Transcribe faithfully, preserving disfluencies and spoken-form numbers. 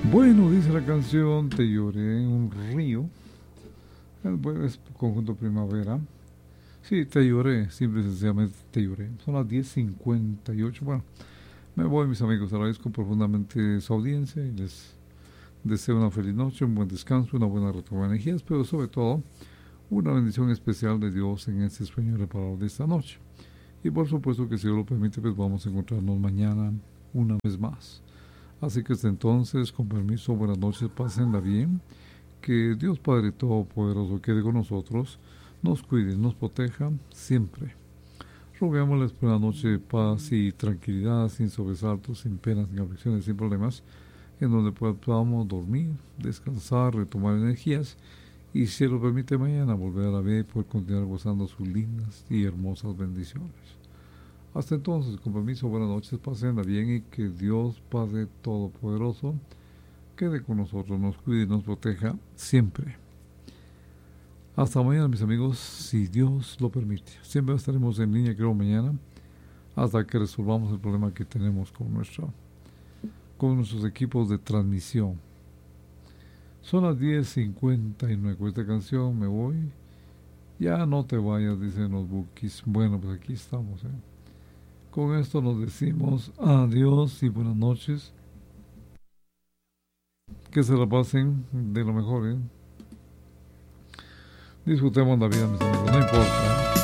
Bueno, dice la canción, te lloré en un río. Es conjunto primavera. Sí, te lloré, simple y sencillamente te lloré. Son las diez cincuenta y ocho. Bueno, me voy, mis amigos. Agradezco profundamente su audiencia y les deseo una feliz noche, un buen descanso, una buena retoma de energías, pero sobre todo una bendición especial de Dios en este sueño reparado de esta noche. Y por supuesto que si Dios lo permite, pues vamos a encontrarnos mañana una vez más. Así que hasta entonces, con permiso, buenas noches, pásenla bien. Que Dios Padre Todopoderoso quede con nosotros, nos cuide, nos proteja siempre. Roguémosles por una noche de paz y tranquilidad, sin sobresaltos, sin penas, sin aflicciones, sin problemas, en donde podamos dormir, descansar, retomar energías y, si lo permite, mañana volver a la vida y poder continuar gozando sus lindas y hermosas bendiciones. Hasta entonces, con permiso, buenas noches, pásenla bien y que Dios Padre Todopoderoso quede con nosotros, nos cuide y nos proteja siempre. Hasta mañana, mis amigos, si Dios lo permite. Siempre estaremos en línea, creo, mañana, hasta que resolvamos el problema que tenemos con, nuestra, con nuestros equipos de transmisión. Son las diez cincuenta y nueve. Con esta canción me voy. Ya no te vayas, dicen los bookies. Bueno, pues aquí estamos. ¿eh? Con esto nos decimos adiós y buenas noches. Que se la pasen de lo mejor. ¿eh? Disfrutemos la vida, mis amigos. No importa. ¿eh?